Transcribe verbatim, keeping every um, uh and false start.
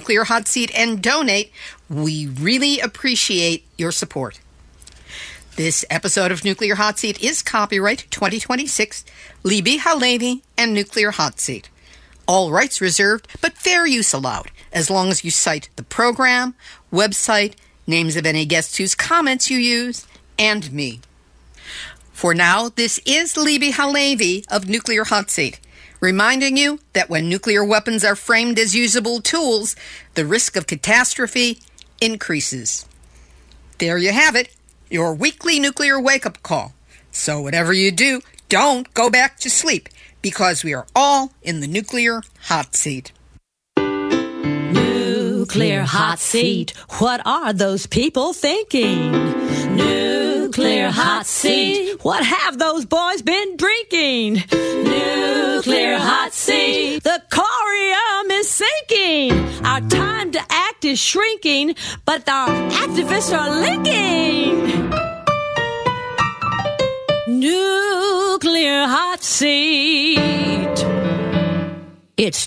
Nuclear Hot Seat and donate. We really appreciate your support. This episode of Nuclear Hot Seat is copyright twenty twenty-six, Libbe HaLevy and Nuclear Hot Seat. All rights reserved, but fair use allowed, as long as you cite the program, website, names of any guests whose comments you use, and me. For now, this is Libbe HaLevy of Nuclear Hot Seat, reminding you that when nuclear weapons are framed as usable tools, the risk of catastrophe increases. There you have it, your weekly nuclear wake-up call. So whatever you do, don't go back to sleep, because we are all in the nuclear hot seat. Nuclear hot seat. What are those people thinking? Nuclear hot seat. What have those boys been drinking? Nuclear hot seat. The corium is sinking. Our time to act is shrinking, but our activists are linking. Nuclear hot seat. It's